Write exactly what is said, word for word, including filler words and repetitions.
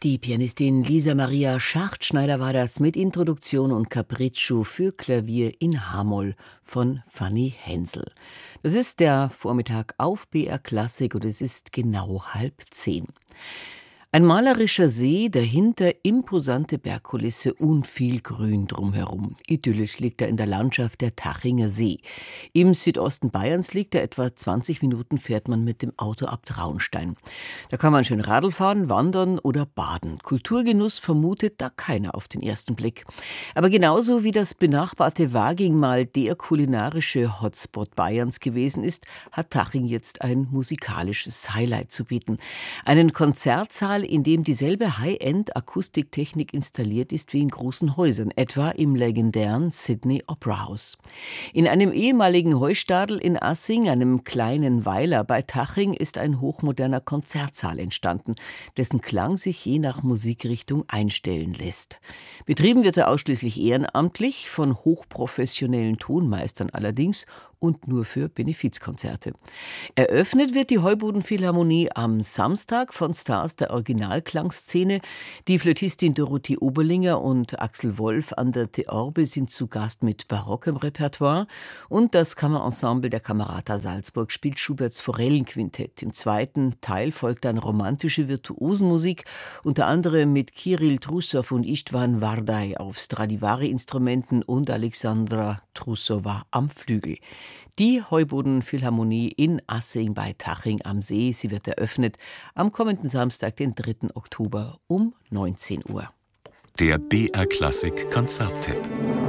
Die Pianistin Lisa Maria Schachtschneider war das mit Introduktion und Capriccio für Klavier in H-Moll von Fanny Hensel. Das ist der Vormittag auf B R Klassik und es ist genau halb zehn. Ein malerischer See, dahinter imposante Bergkulisse und viel Grün drumherum. Idyllisch liegt er in der Landschaft der Tachinger See. Im Südosten Bayerns liegt er, etwa zwanzig Minuten fährt man mit dem Auto ab Traunstein. Da kann man schön Radl fahren, wandern oder baden. Kulturgenuss vermutet da keiner auf den ersten Blick. Aber genauso wie das benachbarte Waging mal der kulinarische Hotspot Bayerns gewesen ist, hat Taching jetzt ein musikalisches Highlight zu bieten. Einen Konzertsaal, in dem dieselbe High-End-Akustiktechnik installiert ist wie in großen Häusern, etwa im legendären Sydney Opera House. In einem ehemaligen Heustadel in Assing, einem kleinen Weiler bei Taching, ist ein hochmoderner Konzertsaal entstanden, dessen Klang sich je nach Musikrichtung einstellen lässt. Betrieben wird er ausschließlich ehrenamtlich, von hochprofessionellen Tonmeistern allerdings, und nur für Benefizkonzerte. Eröffnet wird die Heuboden-Philharmonie am Samstag von Stars der Originalklangszene. Die Flötistin Dorothee Oberlinger und Axel Wolf an der Theorbe sind zu Gast mit barockem Repertoire. Und das Kammerensemble der Camerata Salzburg spielt Schuberts Forellenquintett. Im zweiten Teil folgt dann romantische Virtuosenmusik, unter anderem mit Kirill Trussow und Istvan Vardai auf Stradivari-Instrumenten und Alexandra Trussowa am Flügel. Die Heuboden-Philharmonie in Assing bei Taching am See. Sie wird eröffnet am kommenden Samstag, den dritten Oktober um neunzehn Uhr. Der B R Klassik Konzerttipp.